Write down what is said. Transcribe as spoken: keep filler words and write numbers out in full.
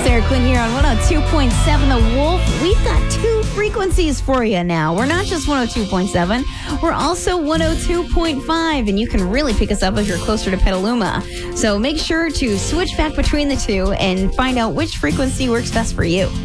Sarah Quinn here on one oh two point seven The Wolf. We've got two frequencies for you now. We're not just one oh two point seven, we're also one oh two point five, and you can really pick us up if you're closer to Petaluma. So make sure to switch back between the two and find out which frequency works best for you.